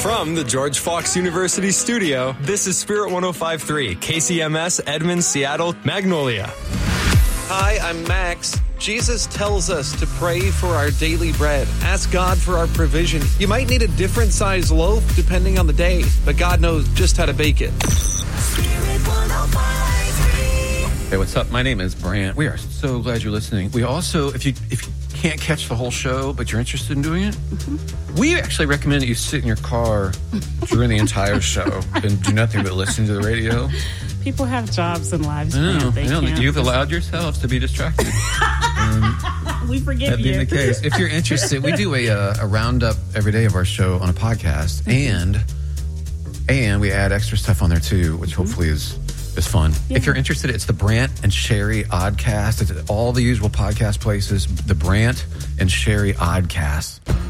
From the George Fox University studio, this is Spirit 105.3, KCMS, Edmonds, Seattle, Magnolia. Hi, I'm Max. Jesus tells us to pray for our daily bread. Ask God for our provision. You might need a different size loaf depending on the day, but God knows just how to bake it. Hey, what's up? My name is Brant. We are so glad you're listening. We also, if you can't catch the whole show, but you're interested in doing it, we actually recommend that you sit in your car during the entire show and do nothing but listen to the radio. People have jobs and lives. I know that you've allowed yourselves to be distracted. We forgive that being you. the case, if you're interested, we do a roundup every day of our show on a podcast, and we add extra stuff on there too, which hopefully is fun. Yeah. If you're interested, it's the Brant and Sherry Oddcast. It's at all the usual podcast places. The Brant and Sherry Oddcast.